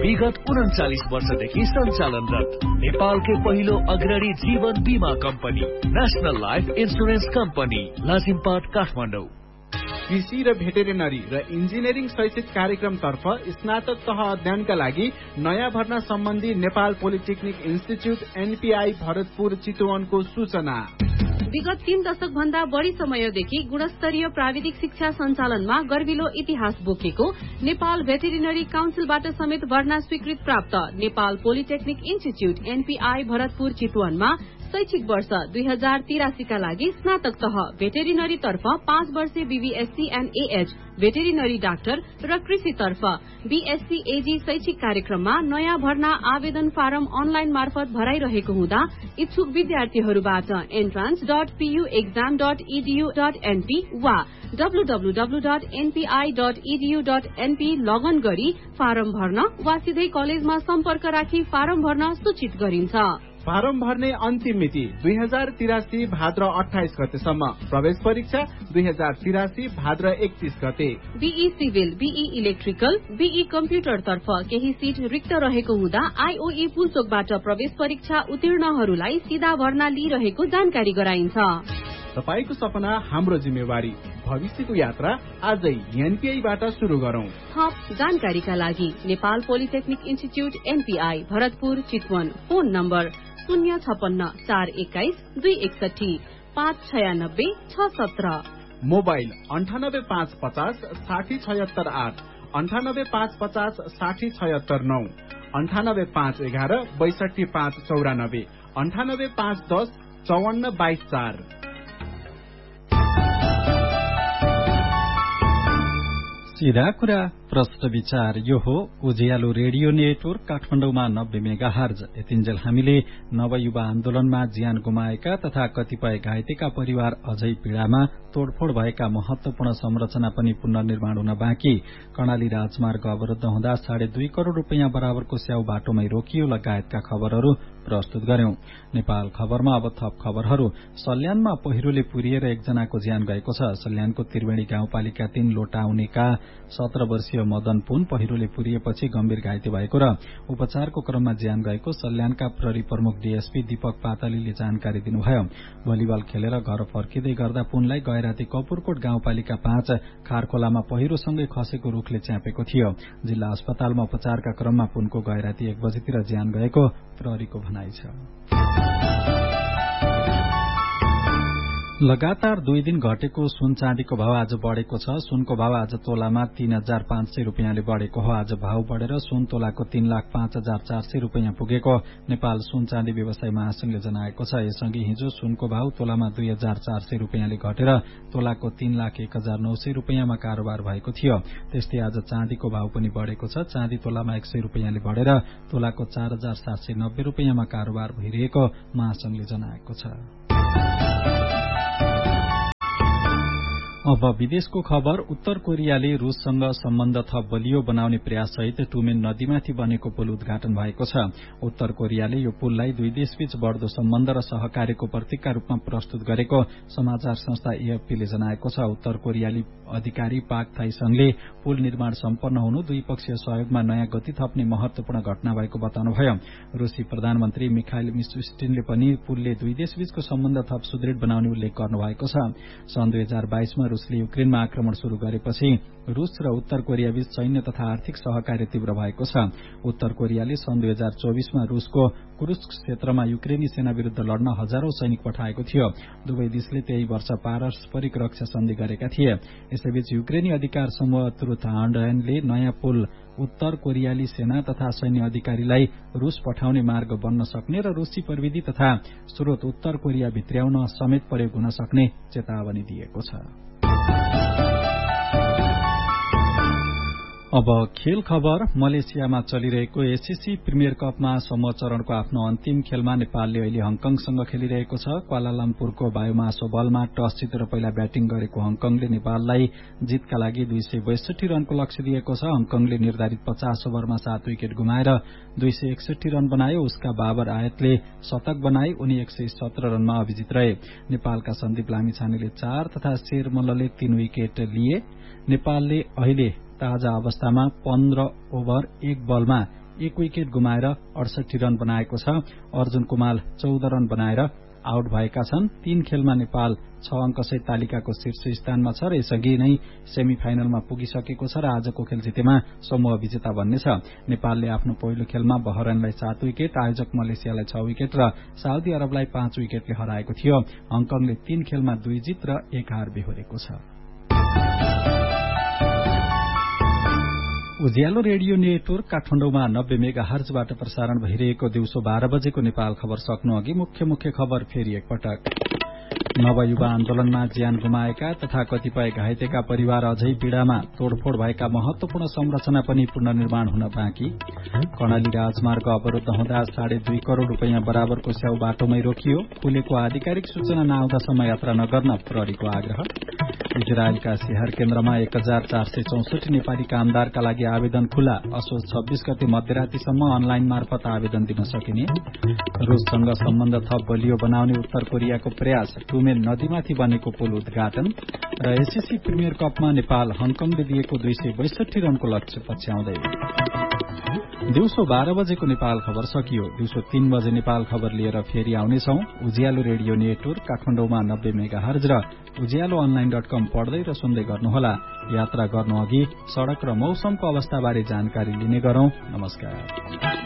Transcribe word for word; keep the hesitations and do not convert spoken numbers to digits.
विगत उन्चालिस वर्षदेखि सञ्चालनरत नेपालकै पहिलो अग्रणी जीवन बीमा company national life insurance company Lazimpat Kathmandu. कृषि र भेटेरिनरी र इन्जिनियरिङ शैक्षिक कार्यक्रम तर्फ स्नातक तह अध्ययनका लागि नयाँ भर्ना सम्बन्धी Nepal polytechnic institute NPI Bharatpur चितवनको सूचना। विगत तीन दशक भन्दा बढ़ी समयदेखि गुणस्तरीय प्राविधिक शिक्षा सञ्चालनमा गर्विलो इतिहास बोकेको नेपाल भेटेरिनरी काउन्सिलबाट समेत भर्ना स्वीकृत प्राप्त Nepal polytechnic institute NPI Bharatpur चितवनमा शैक्षिक वर्ष दुई हजार तिरासीका लागि स्नातक तह भेटेरिनरी तर्फ पाँच वर्षे BVSc and AH veterinary doctor र कृषि तर्फ बीएससी एजी शैक्षिक कार्यक्रममा नयाँ भर्ना आवेदन फारम अनलाइन मार्फत भराइरहेको हुँदा इच्छुक विद्यार्थीहरूबाट entrance dot PU exam dot edu dot NP वा डब्लूडब्लूडब्लू dot NPI dot edu dot NP लगन गरी फारम भर्न वा सिधै कलेजमा सम्पर्क राखी फारम भर्न सूचित गरिन्छ। फारम भर्ने अन्तिम मिति दुई हजार तिरासी भाद्र अठाइस गतेसम्म। प्रवेश परीक्षा दुई हजार तिरासी भाद्र एकतीस गते। Be civil, be electrical, be computer तर्फ केही सीट रिक्त रहेको हुँदा आईओई पुल्चोकबाट प्रवेश परीक्षा उत्तीर्णहरूलाई सीधा भर्ना लिइरहेको जानकारी गराइन्छ। तपाईको सपना हाम्रो जिम्मेवारी, भविष्यको यात्रा आजै एनपीआईबाट शुरू गरौं। थप जानकारीका लागि Nepal polytechnic institute NPI Bharatpur Chitwan, phone number शून्य छपन्न चार एक्काइस दुई एकसठी पाँच छयानब्बे छ सत्र, मोबाइल अन्ठानब्बे पाँच पचास साठी छयत्तर आठ, अन्ठानब्बे पाँच पचास साठी छयत्तर नौ, अन्ठानब्बे पाँच एघार बैसठी पाँच चौरानब्बे, अन्ठानब्बे पाँच दस चौवन्न बाइस चार। सीधा कुरा प्रश्न विचार यो हो उज्यालो रेडियो नेटवर्क काठमाडौँमा नब्बे मेगा हर्ज। यतिन्जेल हामीले नवयुवा आन्दोलनमा ज्यान गुमाएका तथा कतिपय घाइतेका परिवार अझै पीड़ामा, तोड़फोड़ भएका महत्वपूर्ण संरचना पनि पुनर्निर्माण हुन बाँकी, कर्णाली राजमार्ग अवरुद्ध हुँदा साढे दुई करोड़ रूपियाँ बराबरको स्याउ बाटोमै रोकियो लगायतका खबरहरू प्रस्तुत गर्यौं। नेपाल खबरमा अब थप खबरहरू। सल्यानमा पहिरोले पुरिएर एकजनाको ज्यान गएको छ। सल्यानको त्रिवेणी गाउँपालिका तीन लोटाउनेका सत्र वर्षीय मदन पुन पहिरोले पुरिएपछि गम्भीर घाइते भएको र उपचारको क्रममा ज्यान गएको सल्यानका प्रहरी प्रमुख डीएसपी दीपक पातलीले जानकारी दिनुभयो। भलिबल खेलेर घर फर्किँदै गर्दा पुनलाई गैराती कपुरकोट गाउँपालिका पाँच खारखोलामा पहिरोसँगै खसेको रूखले च्यापेको थियो। जिल्ला अस्पतालमा उपचारका क्रममा पुनको गैराती एक बजेतिर ज्यान गएको प्रहरीको भनाइ छ। लगातार दुई दिन घटेको सुन चाँदीको भाव आज बढ़ेको छ। सुनको भाव आज तोलामा तीन हजार पाँच सय रूपियाँले बढ़ेको हो। आज भाव बढ़ेर सुन तोलाको तीन लाख पाँच हजार चार सय रूपियाँ पुगेको नेपाल सुन चाँदी व्यवसाय महासंघले जनाएको छ। यसअघि हिजो सुनको भाव तोलामा दुई हजार चार सय रूपियाँले घटेर तोलाको तीन लाख एक हजार नौ सय रूपियाँमा कारोबार भएको थियो। त्यस्तै आज चाँदीको भाव पनि बढ़ेको छ। चाँदी तोलामा एक सय रूपियाँले बढ़ेर तोलाको चार हजार सात सय नब्बे रूपियाँमा कारोबार भइरहेको महासंघले जनाएको छ। अब विदेशको खबर। उत्तर कोरियाले रूससँग सम्बन्ध थप बलियो बनाउने प्रयाससहित टुमेन नदीमाथि बनेको पुल उद्घाटन भएको छ। उत्तर कोरियाले यो पुललाई दुई देशबीच बढ़दो सम्बन्ध र सहकार्यको प्रतीकका रूपमा प्रस्तुत गरेको समाचार संस्था एएफपीले जनाएको छ। उत्तर कोरियाली अधिकारी पाक थाइसंगले पुल निर्माण सम्पन्न हुनु द्विपक्षीय सहयोगमा नयाँ गति थप्ने महत्वपूर्ण घटना भएको बताउनुभयो। रूसी प्रधानमन्त्री मिखाइल मिशुस्टिनले पनि पुलले दुई देशबीचको सम्बन्ध थप सुदृढ़ बनाउने उल्लेख गर्नुभएको छ। सन् दुई हजार बाइसमा रूसले युक्रेनमा आक्रमण शुरू गरेपछि रूस र उत्तर कोरिया बीच सैन्य तथा आर्थिक सहकार्य तीव्र भएको छ। उत्तर कोरियाले सन् दुई हजार चौबीसमा रूसको कुर्स्क क्षेत्रमा युक्रेनी सेना विरूद्ध लड्न हजारौं सैनिक पठाएको थियो। दुवै देशले त्यही वर्ष पारस्परिक रक्षा सन्धि गरेका थिए। यसैबीच युक्रेनी अधिकार समूह ट्रुथ हान्डले नयाँ पुल उत्तर कोरियाली सेना तथा सैन्य अधिकारीलाई रूस पठाउने मार्ग बन्न सक्ने र रूसी प्रविधि तथा स्रोत उत्तर कोरिया भित्र्याउन समेत प्रयोग हुन सक्ने चेतावनी दिएको छ। अब खेल खबर। मलेसियामा चलिरहेको एससीसी प्रिमियर कपमा समूह चरणको आफ्नो अन्तिम खेलमा नेपालले अहिले हङकङसँग खेलिरहेको छ। क्वालालम्पुरको बायोमास ओभलमा टस जितेर पहिला ब्याटिङ गरेको हङकङले नेपाललाई जितका लागि दुई सय बैसठी रनको लक्ष्य दिएको छ। हङकङले निर्धारित पचास ओभरमा सात विकेट गुमाएर दुई सय एकसठी रन बनायो। उसका बाबर आयतले शतक बनाए। उनी एक सय सत्र रनमा अभिजित रहे। नेपालका सन्दीप लामिछानेले चार तथा शेर मल्लले तीन विकेट लिए। नेपालले अहिले ताजा अवस्थामा पन्ध्र ओभर एक बलमा एक विकेट गुमाएर अडसठी रन बनाएको छ। अर्जुन कुमाल चौध रन बनाएर आउट भएका छन्। तीन खेलमा नेपाल छ अंकसहित तालिकाको शीर्ष स्थानमा छ र यसअघि नै सेमी फाइनलमा पुगिसकेको छ र आजको खेल जितेमा समूह विजेता बन्नेछ। नेपालले आफ्नो पहिलो खेलमा बहरैनलाई सात विकेट, आयोजक मलेसियालाई छ विकेट र साउदी अरबलाई पाँच विकेटले हराएको थियो। हङकङले तीन खेलमा दुई जित र एक हार बेहोरेको छ। उज्यालो रेडियो नेटवर्क काठमाडौँमा नब्बे मेगा हर्जबाट प्रसारण भइरहेको दिउँसो बाह्र बजेको नेपाल खबर सक्नु अघि मुख्य मुख्य खबर फेरि एकपटक। नवयुवा आन्दोलनमा ज्यान गुमाएका तथा कतिपय घाइतेका परिवार अझै पीड़ामा, तोड़फोड़ भएका महत्वपूर्ण संरचना पनि पुनर्निर्माण हुन बाँकी। कर्णाली राजमार्ग अवरूद्ध हुँदा साढे दुई करोड़ रूपियाँ बराबरको स्याउ बाटोमै रोकियो। खुलेको आधिकारिक सूचना नआउँदासम्म यात्रा नगर्न प्रहरीको आग्रह। इजरायलका सिहार केन्द्रमा एक हजार चार सय चौसठी नेपाली कामदारका लागि आवेदन खुला। असोज छब्बीस गते मध्यरातीसम्म अनलाइन मार्फत आवेदन दिन सकिने। रूससँग सम्बन्ध थप बलियो बनाउने उत्तर कोरियाको प्रयास। टुमेन नदीमाथि बनेको पुल उद्घाटन र एसएससी प्रिमियर कपमा नेपाल हङकङले दिएको दुई सय बैसठी रनको लक्ष्य पछ्याउँदै। दिउँसो बाह्र बजेको नेपाल खबर सकियो। दिउँसो तीन बजे नेपाल खबर लिएर फेरि आउनेछौं। उज्यालो रेडियो नेटवर्क काठमाडौँमा नब्बे मेगा हर्ज र उज्यालो अनलाइन डट कम पढ्दै र सुन्दै गर्नुहोला। यात्रा गर्नु अघि सड़क र मौसमको अवस्थाबारे जानकारी लिने गरौं। नमस्कार।